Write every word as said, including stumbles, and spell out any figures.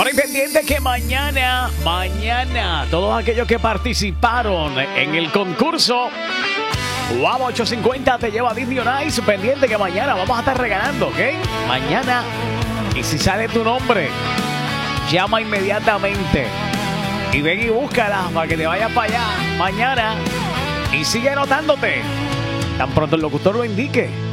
Bueno, y pendiente que mañana, mañana, todos aquellos que participaron en el concurso Wow ochocientos cincuenta te lleva a Disney on Ice. Pendiente que mañana vamos a estar regalando, ¿ok? Mañana. Y si sale tu nombre, llama inmediatamente y ven y búscala para que te vayas para allá mañana y sigue anotándote tan pronto el locutor lo indique.